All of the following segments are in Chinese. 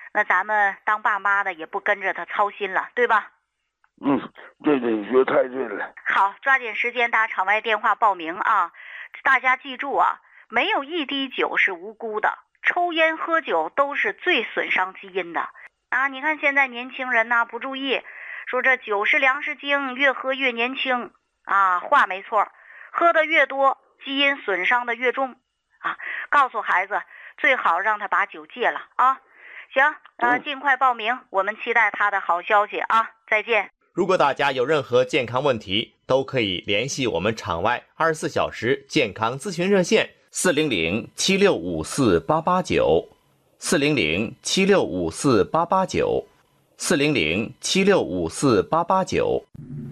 那咱们当爸妈的也不跟着他操心了，对吧？ 对，你说太对了。 好，抓紧时间打场外电话报名啊！大家记住啊，没有一滴酒是无辜的，抽烟喝酒都是最损伤基因的啊！你看现在年轻人不注意，说这酒是粮食精，越喝越年轻啊，话没错，喝的越多，基因损伤的越重啊！告诉孩子，最好让他把酒戒了啊！行，尽快报名，我们期待他的好消息啊！再见。 如果大家有任何健康问题，都可以联系我们场外24小时健康咨询热线400-7654-889 400-7654-889 400-7654-889。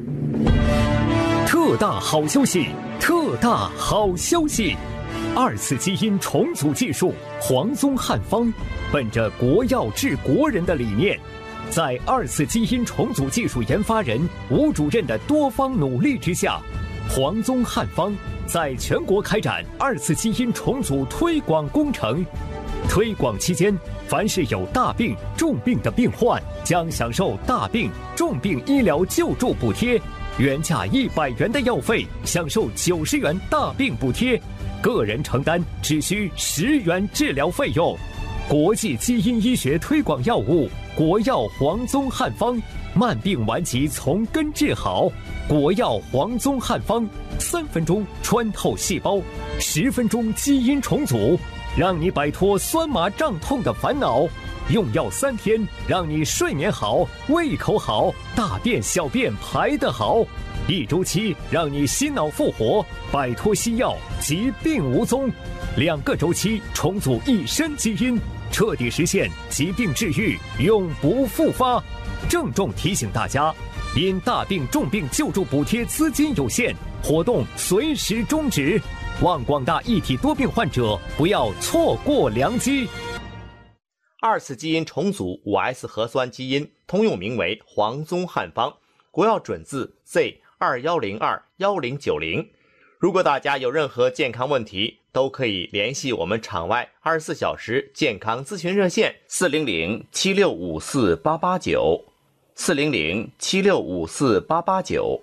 特大好消息！特大好消息！2次基因重组技术黄宗汉方，本着国药治国人的理念，在2次基因重组技术研发人吴主任的多方努力之下，黄宗汉方在全国开展2次基因重组推广工程。推广期间，凡是有大病、重病的病患，将享受大病、重病医疗救助补贴，原价100元的药费，享受90元大病补贴，个人承担只需10元治疗费用。国际基因医学推广药物国药黄宗汉方，慢病顽疾从根治好。国药黄宗汉方，3分钟穿透细胞，10分钟基因重组，让你摆脱酸麻胀痛的烦恼。用药3天，让你睡眠好，胃口好，大便小便排得好。1周期，让你心脑复活，摆脱西药，疾病无踪。2个周期，重组一身基因，彻底实现疾病治愈，永不复发。郑重提醒大家，因大病重病救助补贴资金有限，活动随时终止，望广大一体多病患者不要错过良机。 2次基因重组 5S 核酸基因，通用名为黄宗汉方，国药准字 Z21021090。如果大家有任何健康问题，都可以联系我们场外24小时健康咨询热线400-7654-889 400-7654-889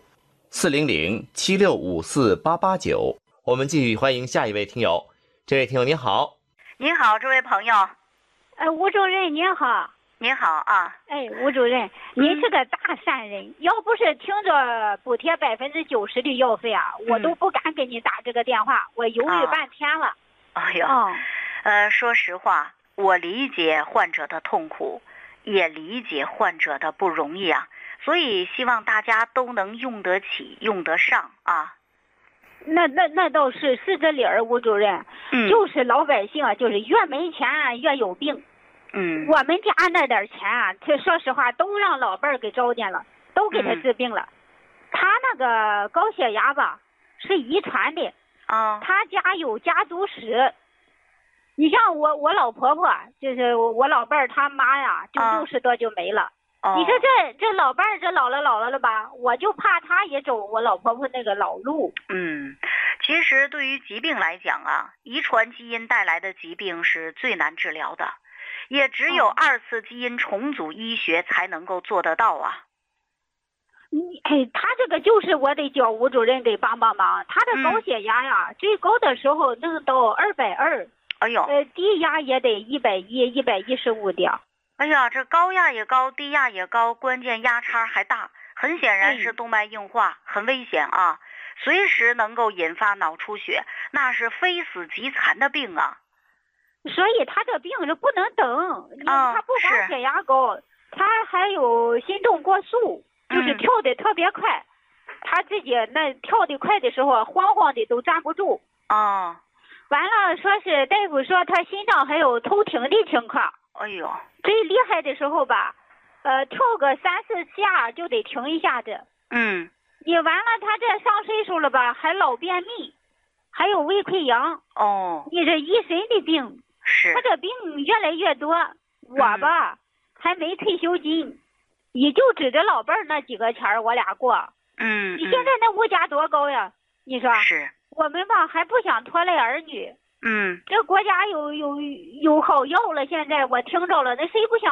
400-7654-889。我们继续欢迎下一位听友。这位听友您好。 您好，这位朋友。 吴主任您好。 您好啊。 吴主任，您是个大善人，要不是听着补贴90%的药费我都不敢给你打这个电话，我犹豫半天了。 哎呦，说实话，我理解患者的痛苦，也理解患者的不容易啊，所以希望大家都能用得起，用得上啊。 那倒是这理儿，吴主任。就是老百姓就是越没钱越有病。我们家那点钱这说实话都让老伴儿给糟践了，都给他治病了。他那个高血压吧是遗传的，他家有家族史。你像我老婆婆，就是我老伴儿他妈呀，就60多就没了。你说这老伴儿这老了吧，我就怕他也走我老婆婆那个老路。 其实对于疾病来讲遗传基因带来的疾病是最难治疗的，也只有2次基因重组医学才能够做得到啊。 他这个就是我得叫吴主任给帮忙。他的高血压最高的时候能到220。 哎呦， 低压也得110、115的。 哎呀，这高压也高，低压也高，关键压差还大，很显然是动脉硬化，很危险啊，随时能够引发脑出血，那是非死即残的病啊。 所以他这病是不能等，他不光血压高，他还有心动过速，就是跳得特别快，他自己那跳得快的时候慌的都站不住。完了说是大夫说他心脏还有偷停的情况。 哎呦， 最厉害的时候吧，跳个3、4下就得停一下子。你完了他这上岁数了吧，还老便秘，还有胃溃疡。你这一身的病。他这病越来越多，我吧还没退休金，也就指着老伴儿那几个钱我俩过。你现在那物价多高呀？你说是。 我们吧还不想拖累儿女。这国家有好药了，现在我听着了，那谁不想